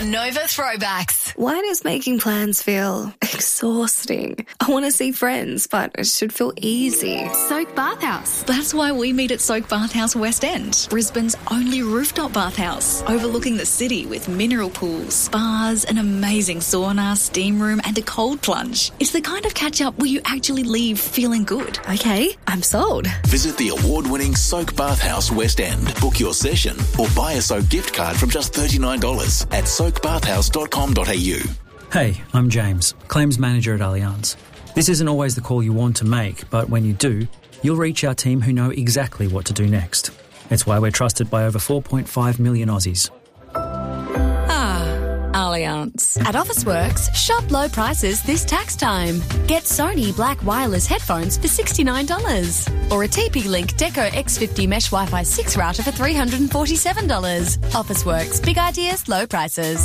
on Nova Throwbacks. Why does making plans feel exhausting? I want to see friends, but it should feel easy. Soak Bathhouse. That's why we meet at Soak Bathhouse West End, Brisbane's only rooftop bathhouse, overlooking the city with mineral pools, spas, an amazing sauna, steam room and a cold plunge. It's the kind of catch-up where you actually leave feeling good. Okay, I'm sold. Visit the award-winning Soak Bathhouse West End. Book your session or buy a Soak gift card from just $39 at soakbathhouse.com.au. Hey, I'm James, Claims Manager at Allianz. This isn't always the call you want to make, but when you do, you'll reach our team who know exactly what to do next. It's why we're trusted by over 4.5 million Aussies. Allianz. At Officeworks, shop low prices this tax time. Get Sony Black Wireless headphones for $69. Or a TP-Link Deco X50 Mesh Wi-Fi 6 router for $347. Officeworks. Big ideas, low prices.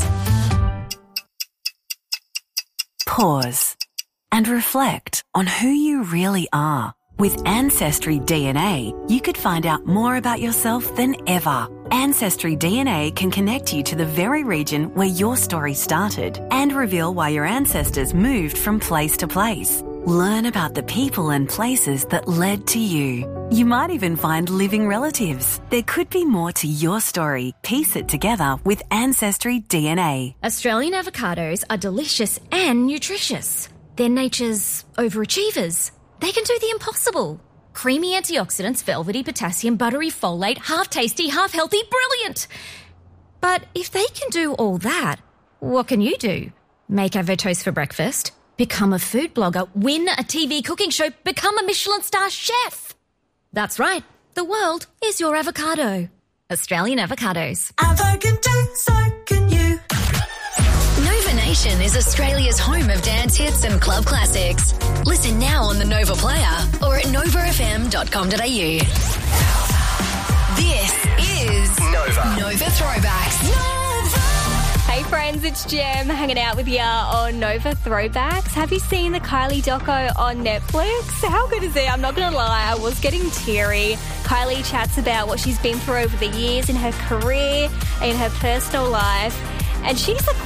Pause and reflect on who you really are. With Ancestry DNA, you could find out more about yourself than ever. Ancestry DNA can connect you to the very region where your story started and reveal why your ancestors moved from place to place. Learn about the people and places that led to you. You might even find living relatives. There could be more to your story. Piece it together with Ancestry DNA. Australian avocados are delicious and nutritious. They're nature's overachievers. They can do the impossible. Creamy antioxidants, velvety potassium, buttery folate, half tasty, half healthy, brilliant. But if they can do all that, what can you do? Make avotoast for breakfast, become a food blogger, win a TV cooking show, become a Michelin star chef. That's right, the world is your avocado. Australian avocados. Avocado, so can you. Nova Nation is Australia's home of dance hits and club classics. Listen now on the Nova Player or at novafm.com.au. This is Nova Throwbacks. Hey friends, it's Jem hanging out with you on Nova Throwbacks. Have you seen the Kylie doco on Netflix? How good is it? I'm not going to lie, I was getting teary. Kylie chats about what she's been through over the years in her career, in her personal life. And she's a